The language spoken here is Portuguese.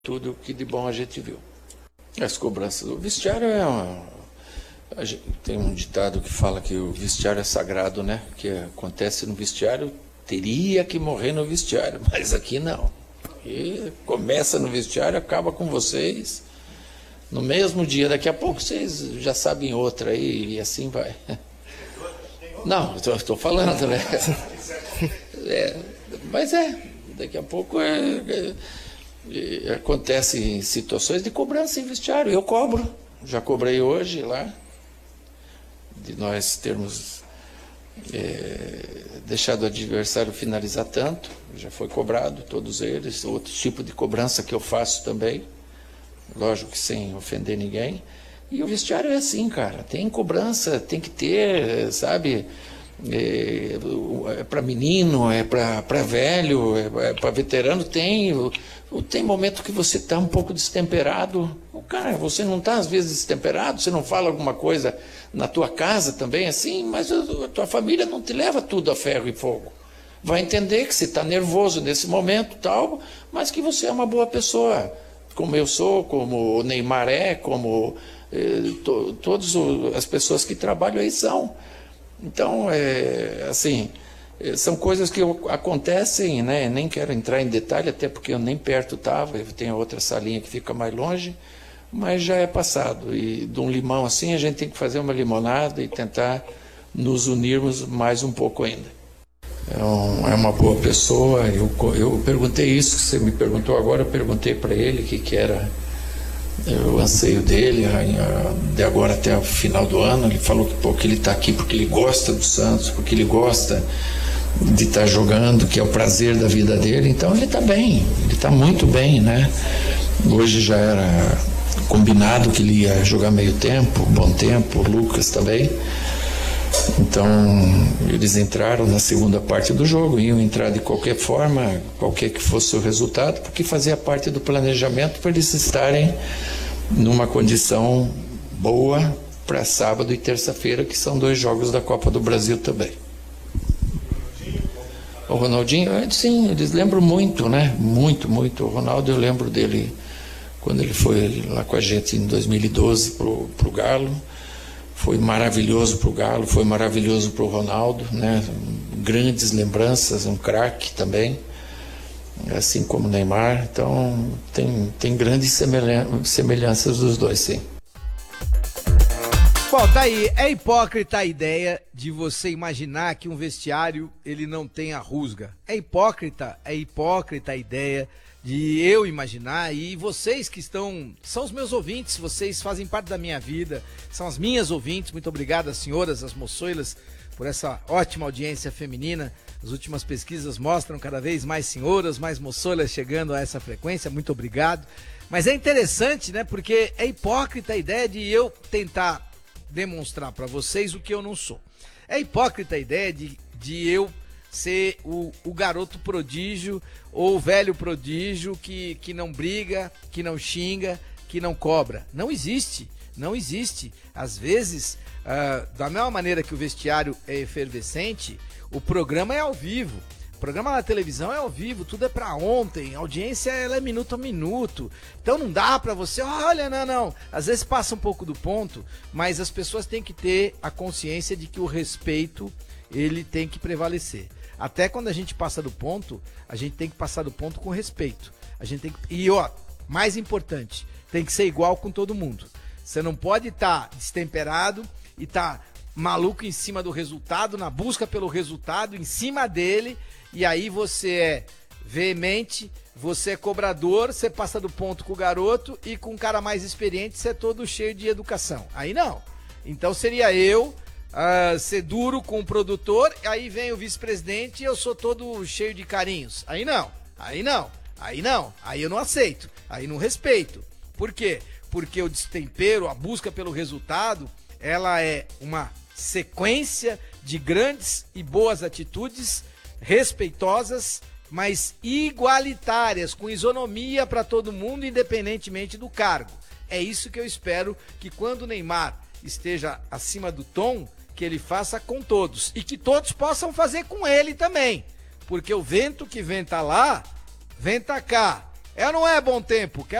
tudo que de bom a gente viu. As cobranças do vestiário tem um ditado que fala que o vestiário é sagrado, né? O que acontece no vestiário teria que morrer no vestiário, mas aqui não. E começa no vestiário, acaba com vocês no mesmo dia. Daqui a pouco vocês já sabem outra aí, e assim vai. Não, estou falando, né? Mas daqui a pouco acontecem situações de cobrança em vestiário. Eu cobro, já cobrei hoje lá, de nós termos deixado o adversário finalizar tanto, já foi cobrado, todos eles. Outro tipo de cobrança que eu faço também, lógico que sem ofender ninguém. E o vestiário é assim, cara, tem cobrança, tem que ter, sabe? É para menino, é para velho, é para veterano. Tem momento que você está um pouco destemperado. Cara, você não está às vezes destemperado, você não fala alguma coisa na tua casa também assim, mas a tua família não te leva tudo a ferro e fogo. Vai entender que você está nervoso nesse momento tal, mas que você é uma boa pessoa, como eu sou, como o Neymar é, como todas as pessoas que trabalham aí são. Então, assim, são coisas que acontecem, né? Nem quero entrar em detalhe, até porque eu nem perto estava, eu tenho outra salinha que fica mais longe, mas já é passado. E de um limão assim, a gente tem que fazer uma limonada e tentar nos unirmos mais um pouco ainda. É uma boa pessoa. Eu perguntei isso que você me perguntou agora, eu perguntei para ele o que era o anseio dele, de agora até o final do ano. Ele falou que ele está aqui porque ele gosta do Santos, porque ele gosta de estar jogando, que é o prazer da vida dele. Então ele está bem, ele está muito bem, né? Hoje já era combinado que ele ia jogar meio tempo, bom tempo, o Lucas também. Então eles entraram na segunda parte do jogo, iam entrar de qualquer forma, qualquer que fosse o resultado, porque fazia parte do planejamento para eles estarem numa condição boa para sábado e terça-feira, que são 2 jogos da Copa do Brasil também. O Ronaldinho, sim, eles lembram muito, né? Muito, muito. O Ronaldo, eu lembro dele quando ele foi lá com a gente em 2012 pro Galo. Foi maravilhoso para o Galo, foi maravilhoso para o Ronaldo, né? Grandes lembranças, um craque também, assim como o Neymar. Então tem grandes semelhanças dos dois, sim. Bom, tá aí, é hipócrita a ideia de você imaginar que um vestiário ele não tenha rusga. É hipócrita a ideia de eu imaginar, e vocês que são os meus ouvintes, vocês fazem parte da minha vida, são as minhas ouvintes. Muito obrigado às senhoras, às moçoilas, por essa ótima audiência feminina. As últimas pesquisas mostram cada vez mais senhoras, mais moçoilas chegando a essa frequência. Muito obrigado. Mas é interessante, né, porque é hipócrita a ideia de eu tentar demonstrar para vocês o que eu não sou. É hipócrita a ideia de eu ser o garoto prodígio ou o velho prodígio que não briga, que não xinga, que não cobra. Não existe, não existe. Às vezes, da mesma maneira que o vestiário é efervescente, o programa é ao vivo. O programa na televisão é ao vivo, tudo é para ontem, a audiência ela é minuto a minuto. Então não dá para você, olha, não. Às vezes passa um pouco do ponto, mas as pessoas têm que ter a consciência de que o respeito, ele tem que prevalecer. Até quando a gente passa do ponto, a gente tem que passar do ponto com respeito. Mais importante, tem que ser igual com todo mundo. Você não pode estar destemperado e estar maluco em cima do resultado, na busca pelo resultado, em cima dele, e aí você é veemente, você é cobrador, você passa do ponto com o garoto, e com um cara mais experiente você é todo cheio de educação. Aí não. Então seria eu ser duro com o produtor, aí vem o vice-presidente e eu sou todo cheio de carinhos. Aí eu não aceito, aí não respeito. Por quê? Porque o destempero, a busca pelo resultado, ela é uma sequência de grandes e boas atitudes, respeitosas, mas igualitárias, com isonomia para todo mundo, independentemente do cargo. É isso que eu espero que quando o Neymar esteja acima do tom, que ele faça com todos, e que todos possam fazer com ele também, porque o vento que venta lá, venta cá. É ou não é, Bom Tempo?